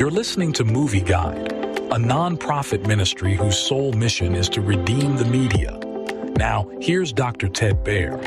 You're listening to Movie Guide, a non-profit ministry whose sole mission is to redeem the media. Now, here's Dr. Ted Baehr.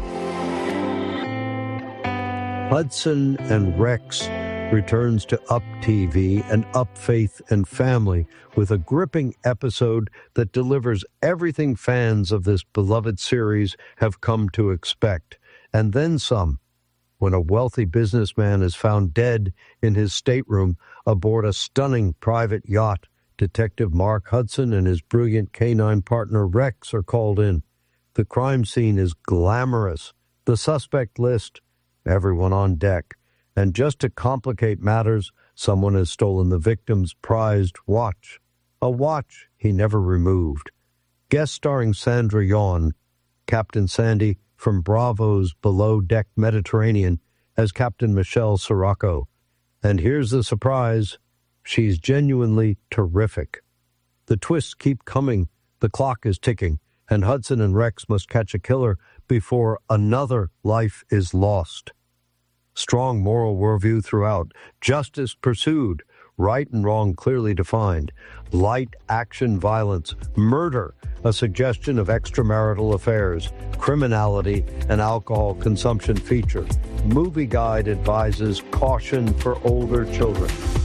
Hudson and Rex returns to Up TV and Up Faith and Family with a gripping episode that delivers everything fans of this beloved series have come to expect, and then some. When a wealthy businessman is found dead in his stateroom aboard a stunning private yacht, Detective Mark Hudson and his brilliant canine partner Rex are called in. The crime scene is glamorous, the suspect list, everyone on deck. And just to complicate matters, someone has stolen the victim's prized watch. A watch he never removed. Guest starring Sandra Yawn, Captain Sandy from Bravo's Below Deck Mediterranean as Captain Michelle Sirocco. And here's the surprise. She's genuinely terrific. The twists keep coming, the clock is ticking, and Hudson and Rex must catch a killer before another life is lost. Strong moral worldview throughout, justice pursued, right and wrong clearly defined, light action violence, murder, a suggestion of extramarital affairs, criminality, and alcohol consumption feature. Movie Guide advises caution for older children.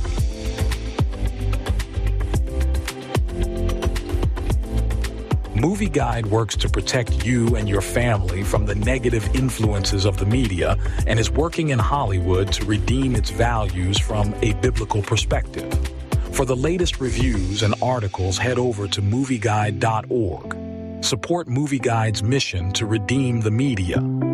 Movie Guide works to protect you and your family from the negative influences of the media and is working in Hollywood to redeem its values from a biblical perspective. For the latest reviews and articles, head over to movieguide.org. Support Movie Guide's mission to redeem the media.